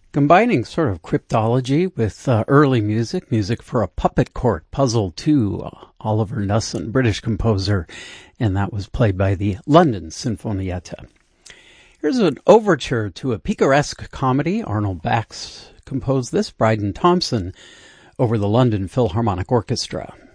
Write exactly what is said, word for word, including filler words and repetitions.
Combining sort of cryptology with uh, early music, music for a puppet court, Puzzle two, uh, Oliver Nussin, British composer, and that was played by the London Sinfonietta. Here's an overture to a picaresque comedy. Arnold Bax composed this, Bryden Thompson over the London Philharmonic Orchestra.